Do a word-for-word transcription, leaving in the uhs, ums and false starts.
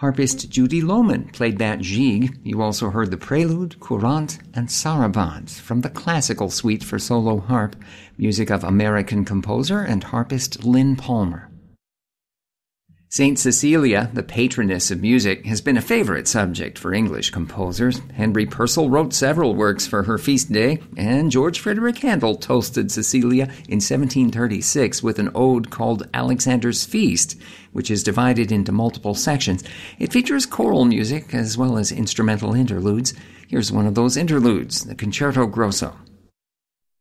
Harpist Judy Lohman played that gigue. You also heard the prelude, courante, and sarabande from the classical suite for solo harp, music of American composer and harpist Lynn Palmer. Saint Cecilia, the patroness of music, has been a favorite subject for English composers. Henry Purcell wrote several works for her feast day, and George Frederick Handel toasted Cecilia in seventeen thirty-six with an ode called Alexander's Feast, which is divided into multiple sections. It features choral music as well as instrumental interludes. Here's one of those interludes, the Concerto Grosso.